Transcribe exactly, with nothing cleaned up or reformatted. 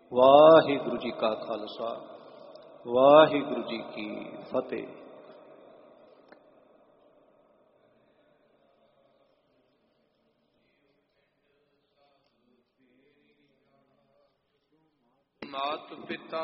ਵਾਹਿਗੁਰੂ ਜੀ ਕਾ ਖਾਲਸਾ, ਵਾਹਿਗੁਰੂ ਜੀ ਕੀ ਫਤਿਹ। ਮਾਤ ਪਿਤਾ